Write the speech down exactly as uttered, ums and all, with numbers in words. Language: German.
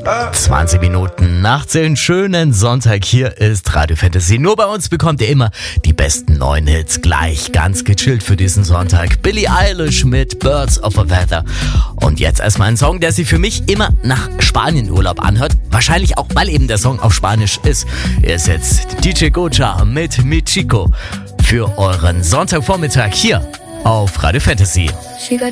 zwanzig Minuten nach zehn, schönen Sonntag, hier ist Radio Fantasy. Nur bei uns bekommt ihr immer die besten neuen Hits gleich ganz gechillt für diesen Sonntag. Billie Eilish mit Birds of a Feather. Und jetzt erstmal ein Song, der sich für mich immer nach Spanien-Urlaub anhört. Wahrscheinlich auch, weil eben der Song auf Spanisch ist. Hier ist jetzt D J Gocha mit Mi Chico für euren Sonntagvormittag hier auf Radio Fantasy. She got